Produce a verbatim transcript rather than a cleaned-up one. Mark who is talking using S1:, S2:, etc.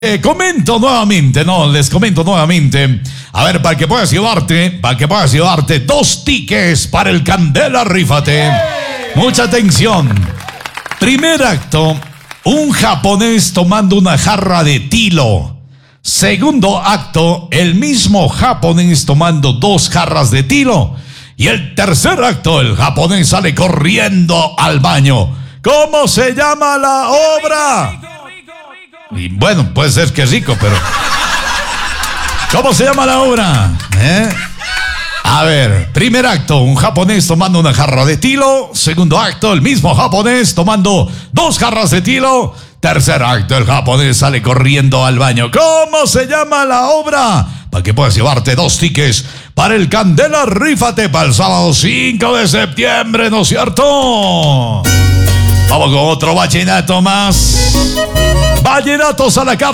S1: Eh, comento nuevamente, no, les comento nuevamente. A ver, para que puedas llevarte, para que puedas llevarte dos tickets para el Candela Rífate. Mucha atención. Primer acto, un japonés tomando una jarra de tilo. Segundo acto, el mismo japonés tomando dos jarras de tilo. Y el tercer acto, el japonés sale corriendo al baño. ¿Cómo se llama la obra? Y bueno, puede ser que rico, pero... ¿Cómo se llama la obra? ¿Eh? A ver, primer acto, un japonés tomando una jarra de tilo. Segundo acto, el mismo japonés tomando dos jarras de tilo. Tercer acto, el japonés sale corriendo al baño. ¿Cómo se llama la obra? Para que puedas llevarte dos tickets para el Candela Rífate para el sábado cinco de septiembre, ¿no es cierto? Vamos con otro vallenato más. Vallenatos a la carta.